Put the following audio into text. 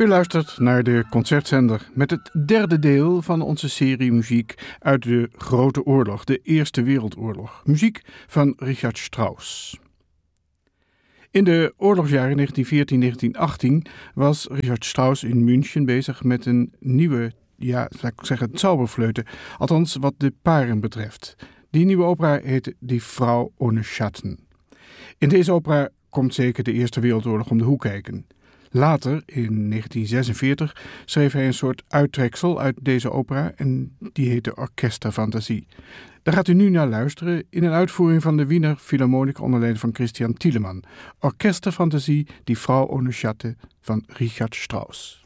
U luistert naar de Concertzender met het derde deel van onze serie muziek uit de Grote Oorlog, de Eerste Wereldoorlog. Muziek van Richard Strauss. In de oorlogsjaren 1914-1918 was Richard Strauss in München bezig met een nieuwe, Zauberflöte, althans wat de paren betreft. Die nieuwe opera heet Die Frau ohne Schatten. In deze opera komt zeker de Eerste Wereldoorlog om de hoek kijken. Later, in 1946, schreef hij een soort uittreksel uit deze opera en die heette Orchesterfantasie. Daar gaat u nu naar luisteren in een uitvoering van de Wiener Philharmoniker onder leiding van Christian Thielemann. Orchesterfantasie, Die Frau ohne Schatten van Richard Strauss.